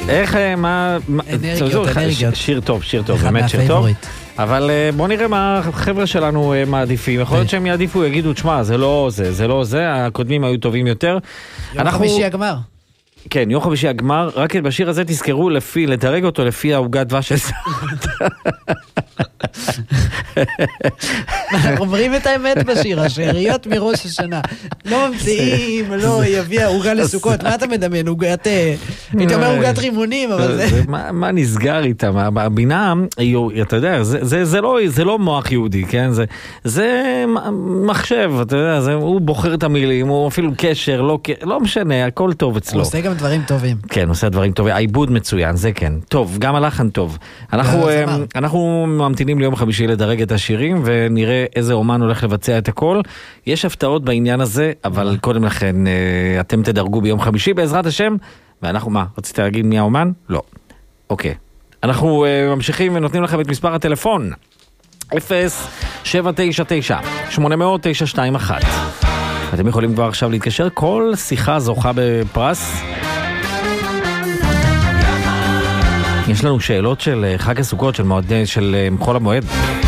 איך, מה... אנרגיות. שיר טוב, באמת שיר טוב. אבל בוא נראה מה החבר'ה שלנו מעדיפים. יכול להיות שהם יעדיפו, יגידו, תשמע, זה לא זה, הקודמים היו טובים יותר. יום חמישי הגמר. כן, יום חמישי הגמר, רק בשיר הזה תזכרו לדרג אותו לפי העוגת דבש של סבתא. אנחנו אומרים את האמת בשיר, השאריות מראש השנה. לא ממציאים, לא יביא עוגה לסוכות. מה אתה מדמיין? עוגת... הייתי אומר עוגת רימונים, אבל זה... מה נסגר איתם? הבינה, אתה יודע, זה לא מוח יהודי, כן? זה מחשב, אתה יודע, הוא בוחר את המילים, הוא אפילו קשר, לא משנה, הכל טוב אצלו. הוא עושה גם דברים טובים. כן, עושה דברים טובים. העיבוד מצוין, זה כן. טוב, גם הלחן טוב. אנחנו ממתינים ליום חמישי לדרג את השירים, ונראה איזה אומן הולך לבצע את הכל. יש הפתעות בעניין הזה, אבל קודם לכן אתם תדרגו ביום חמישי בעזרת השם, ואנחנו, מה? רצית להגיד מי האומן? לא. אוקיי. אנחנו ממשיכים ונותנים לכם את מספר הטלפון. 0-799-800-921. אתם יכולים כבר עכשיו להתקשר, כל שיחה זוכה בפרס. יש לנו שאלות של חג הסוכות, של חול המועד.